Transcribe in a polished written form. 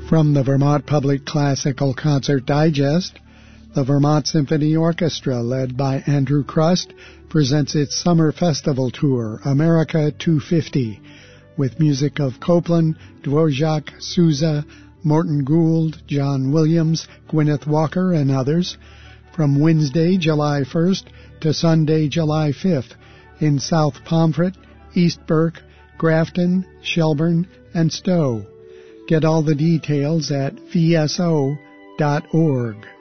From the Vermont Public Classical Concert Digest, the Vermont Symphony Orchestra, led by Andrew Crust, presents its summer festival tour, America 250, with music of Copland, Dvorak, Sousa, Morton Gould, John Williams, Gwyneth Walker, and others, from Wednesday, July 1st to Sunday, July 5th, in South Pomfret, East Burke, Grafton, Shelburne, and Stowe. Get all the details at vso.org.